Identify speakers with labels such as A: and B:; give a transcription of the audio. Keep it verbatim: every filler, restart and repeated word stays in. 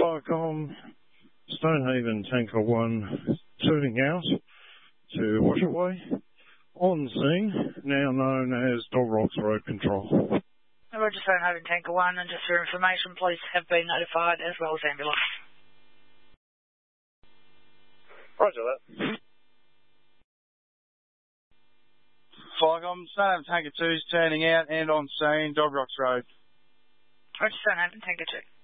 A: Firecom, Stonehaven Tanker one, turning out to Washaway, on scene, now known as Dog Rocks Road Control.
B: Roger, Stonehaven Tanker one, and just for information, police have been notified as well as ambulance.
C: Roger that.
D: Firecom, Stonehaven Tanker two is turning out and on scene, Dog Rocks Road.
B: Roger, Stonehaven Tanker two.